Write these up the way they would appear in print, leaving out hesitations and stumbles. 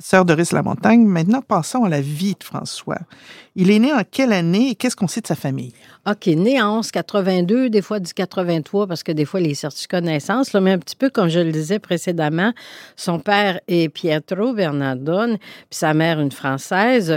Sœur Doris Lamontagne, maintenant passons à la vie de François. Il est né en quelle année et qu'est-ce qu'on sait de sa famille? OK, né en 1182, des fois du 83, parce que des fois, les certificats de naissance, là, mais un petit peu comme je le disais précédemment, son père est Pietro Bernardone, puis sa mère, une Française.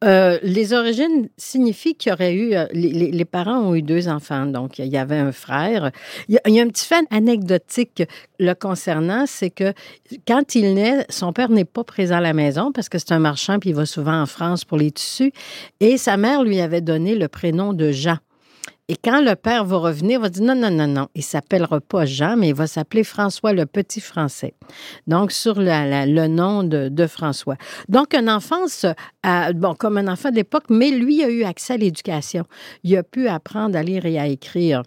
Les origines signifient qu'il y aurait eu... les parents ont eu 2 enfants, donc il y avait un frère. Il y a un petit fait anecdotique le concernant, c'est que quand il naît, son père n'est pas présent à la maison parce que c'est un marchand, puis il va souvent en France pour les tissus, et sa mère lui avait donné le prénom de Jean. Et quand le père va revenir, il va dire non. Il ne s'appellera pas Jean, mais il va s'appeler François le Petit Français. Donc, sur le nom de François. Donc, une enfance, comme un enfant d'époque, mais lui a eu accès à l'éducation. Il a pu apprendre à lire et à écrire.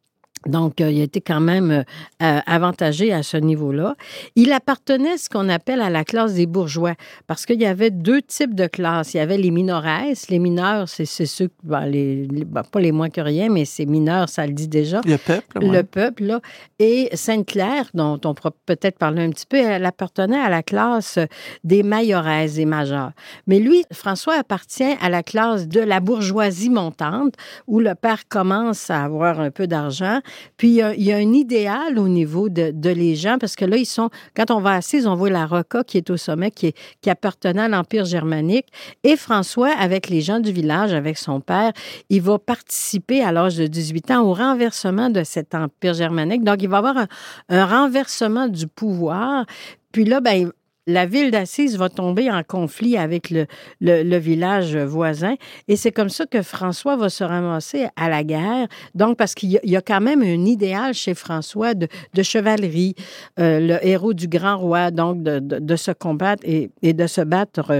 Donc, il a été quand même avantagé à ce niveau-là. Il appartenait à ce qu'on appelle à la classe des bourgeois, parce qu'il y avait 2 types de classes. Il y avait les minores. Les mineurs, c'est ceux, pas les moins que rien, mais c'est mineurs, ça le dit déjà. Le peuple, ouais. Le peuple, là. Et Sainte-Claire, dont on pourra peut-être parler un petit peu, elle appartenait à la classe des majoresses, des majeurs. Mais lui, François, appartient à la classe de la bourgeoisie montante, où le père commence à avoir un peu d'argent. Puis, il y a un idéal au niveau de les gens, parce que là, quand on va à Assise, on voit la Rocca qui est au sommet, qui appartenait à l'Empire germanique. Et François, avec les gens du village, avec son père, il va participer à l'âge de 18 ans au renversement de cet Empire germanique. Donc, il va y avoir un renversement du pouvoir. Puis là, la ville d'Assise va tomber en conflit avec le village voisin. Et c'est comme ça que François va se ramasser à la guerre. Donc, parce qu'il y a quand même un idéal chez François de chevalerie, le héros du grand roi, donc de se combattre et de se battre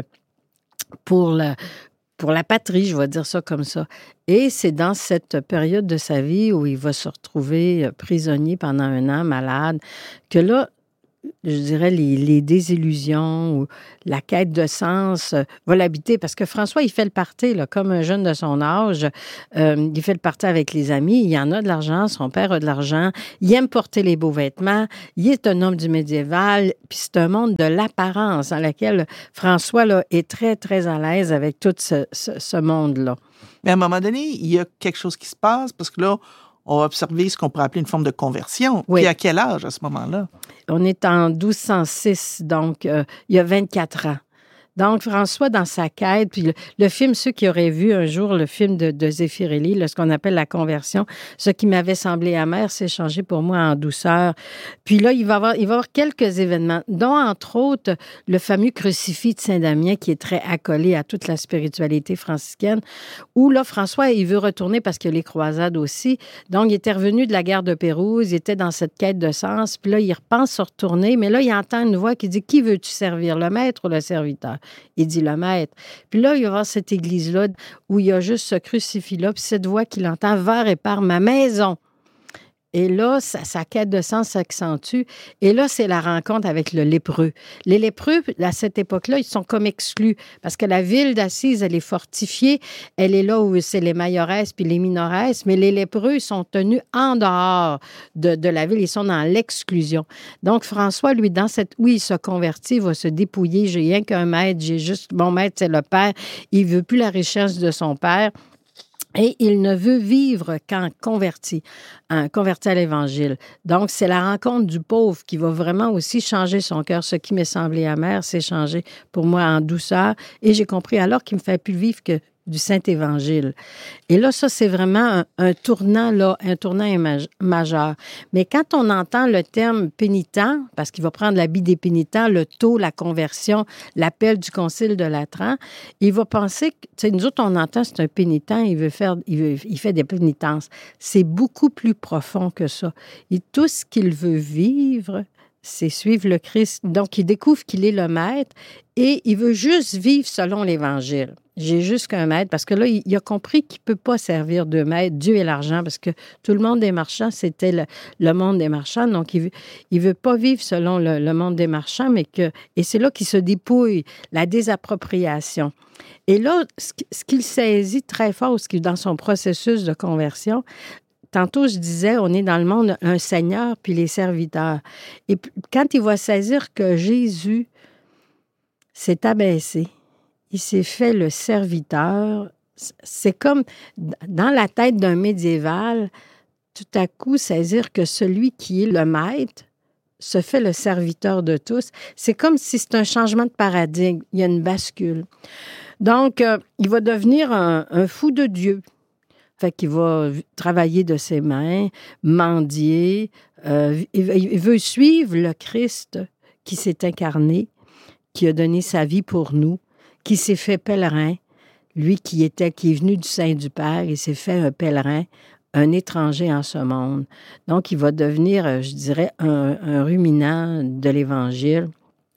pour la patrie, je vais dire ça comme ça. Et c'est dans cette période de sa vie où il va se retrouver prisonnier pendant 1 an, malade, que là, je dirais, les désillusions ou la quête de sens va l'habiter. Parce que François, il fait le party, là, comme un jeune de son âge. Il fait le party avec les amis. Il en a de l'argent. Son père a de l'argent. Il aime porter les beaux vêtements. Il est un homme du médiéval. Puis c'est un monde de l'apparence dans lequel François là, est très, très à l'aise avec tout ce monde-là. Mais à un moment donné, il y a quelque chose qui se passe parce que là, on va observer ce qu'on pourrait appeler une forme de conversion. Oui. Puis à quel âge à ce moment-là? On est en 1206, donc il y a 24 ans. Donc, François, dans sa quête, puis le film, ceux qui auraient vu un jour le film de Zeffirelli, ce qu'on appelle La Conversion, ce qui m'avait semblé amer s'est changé pour moi en douceur. Puis là, il va y avoir quelques événements, dont, entre autres, le fameux crucifix de Saint-Damien, qui est très accolé à toute la spiritualité franciscaine, où là, François, il veut retourner parce qu'il y a les croisades aussi. Donc, il était revenu de la guerre de Pérouse, il était dans cette quête de sens, puis là, il repense se retourner, mais là, il entend une voix qui dit « Qui veux-tu servir, le maître ou le serviteur? » Il dit le maître. Puis là, il va y avoir cette église-là où il y a juste ce crucifix-là, puis cette voix qu'il entend, va répare ma maison. Et là, sa quête de sens s'accentue. Et là, c'est la rencontre avec le lépreux. Les lépreux, à cette époque-là, ils sont comme exclus parce que la ville d'Assise, elle est fortifiée. Elle est là où c'est les majoresses puis les minoresses, mais les lépreux sont tenus en dehors de la ville. Ils sont dans l'exclusion. Donc, François, lui, où il se convertit, il va se dépouiller. J'ai rien qu'un maître. Mon maître, c'est le père. Il veut plus la richesse de son père. Et il ne veut vivre qu'en converti à l'Évangile. Donc, c'est la rencontre du pauvre qui va vraiment aussi changer son cœur. Ce qui m'est semblé amer, c'est changé pour moi en douceur. Et j'ai compris alors qu'il me fait plus vivre que du Saint-Évangile. Et là, ça, c'est vraiment un tournant majeur. Mais quand on entend le terme pénitent, parce qu'il va prendre l'habit des pénitents, le taux, la conversion, l'appel du Concile de Latran, il va penser que, tu sais, nous autres, on entend, c'est un pénitent, il fait des pénitences. C'est beaucoup plus profond que ça. Et tout ce qu'il veut vivre, c'est suivre le Christ. Donc, il découvre qu'il est le maître et il veut juste vivre selon l'Évangile. J'ai juste qu'un maître, parce que là, il a compris qu'il ne peut pas servir de maître, Dieu et l'argent, parce que tout le monde des marchands, c'était le monde des marchands. Donc, il veut pas vivre selon le monde des marchands, et c'est là qu'il se dépouille, la désappropriation. Et là, ce qu'il saisit très fort dans son processus de conversion, tantôt, je disais, on est dans le monde un seigneur puis les serviteurs. Et quand il va saisir que Jésus s'est abaissé. Il s'est fait le serviteur. C'est comme dans la tête d'un médiéval, tout à coup saisir que celui qui est le maître se fait le serviteur de tous. C'est comme si c'est un changement de paradigme. Il y a une bascule. Donc, il va devenir un fou de Dieu. Fait qu'il va travailler de ses mains, mendier. Il veut suivre le Christ qui s'est incarné, qui a donné sa vie pour nous, qui s'est fait pèlerin. Lui qui est venu du sein du Père, il s'est fait un pèlerin, un étranger en ce monde. Donc, il va devenir, je dirais, un ruminant de l'Évangile.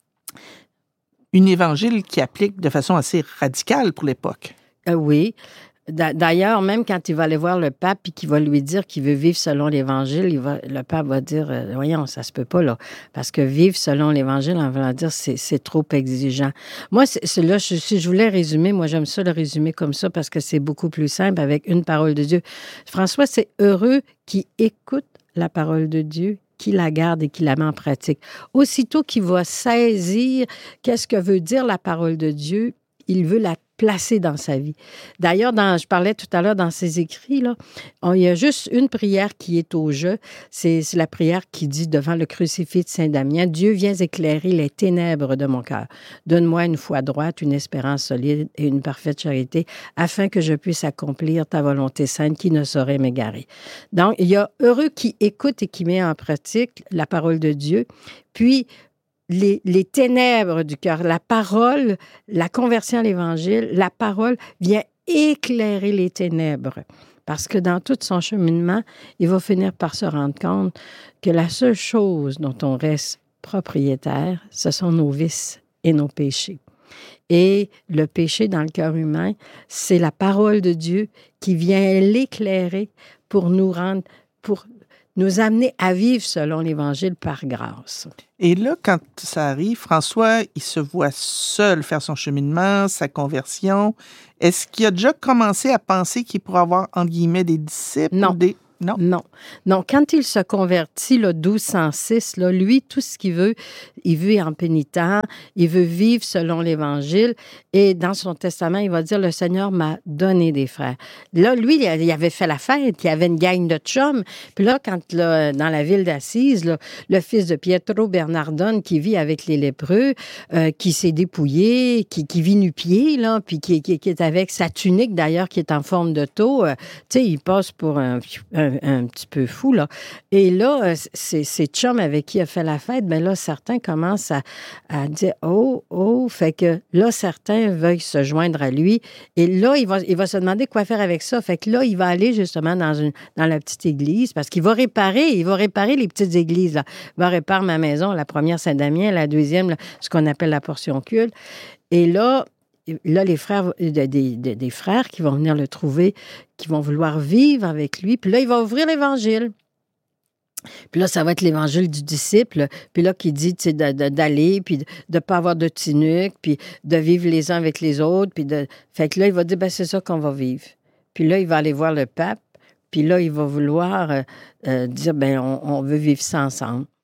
Un évangile qui applique de façon assez radicale pour l'époque. Oui. D'ailleurs, même quand il va aller voir le pape et qu'il va lui dire qu'il veut vivre selon l'Évangile, le pape va dire, voyons, ça se peut pas, là. Parce que vivre selon l'Évangile, on va dire, c'est trop exigeant. Moi, là, si je voulais résumer, moi, j'aime ça le résumer comme ça parce que c'est beaucoup plus simple avec une parole de Dieu. François, c'est heureux qui écoute la parole de Dieu, qui la garde et qui la met en pratique. Aussitôt qu'il va saisir qu'est-ce que veut dire la parole de Dieu, il veut la placer dans sa vie. D'ailleurs, je parlais tout à l'heure dans ses écrits, là, il y a juste une prière qui est au jeu. C'est la prière qui dit devant le crucifix de Saint-Damien, « Dieu, viens éclairer les ténèbres de mon cœur. Donne-moi une foi droite, une espérance solide et une parfaite charité, afin que je puisse accomplir ta volonté sainte qui ne saurait m'égarer. » Donc, il y a heureux qui écoute et qui met en pratique la parole de Dieu. Puis, les ténèbres du cœur, la parole, la conversion à l'Évangile, la parole vient éclairer les ténèbres. Parce que dans tout son cheminement, il va finir par se rendre compte que la seule chose dont on reste propriétaire, ce sont nos vices et nos péchés. Et le péché dans le cœur humain, c'est la parole de Dieu qui vient l'éclairer pour nous amener à vivre selon l'Évangile par grâce. Et là, quand ça arrive, François, il se voit seul faire son cheminement, sa conversion. Est-ce qu'il a déjà commencé à penser qu'il pourrait avoir, entre guillemets, des disciples? Non. Non. Quand il se convertit, là, 1206, là, lui, tout ce qu'il veut, il veut en pénitent, il veut vivre selon l'Évangile. Et dans son testament, il va dire, le Seigneur m'a donné des frères. Là, lui, il avait fait la fête, il avait une gang de chums. Puis là, quand là, dans la ville d'Assise, là, le fils de Pietro Bernardone qui vit avec les lépreux, qui s'est dépouillé, qui vit nu-pied, là, puis qui est avec sa tunique, d'ailleurs, qui est en forme de tau, tu sais, il passe pour un petit peu fou, là. Et là, ces chums avec qui il a fait la fête, bien là, certains commencent à dire « Oh », fait que là, certains veuillent se joindre à lui. Et là, il va se demander quoi faire avec ça. Fait que là, il va aller justement dans la petite église parce qu'il va réparer les petites églises, là. Il va réparer ma maison, la première Saint-Damien, la deuxième, là, ce qu'on appelle la portion culte. Et là, les frères, des frères qui vont venir le trouver, qui vont vouloir vivre avec lui. Puis là, il va ouvrir l'Évangile. Puis là, ça va être l'Évangile du disciple. Puis là, qui dit, tu sais, d'aller, puis de ne pas avoir de tunique, puis de vivre les uns avec les autres. Fait que là, il va dire, ben c'est ça qu'on va vivre. Puis là, il va aller voir le pape. Puis là, il va vouloir dire, ben on veut vivre ça ensemble.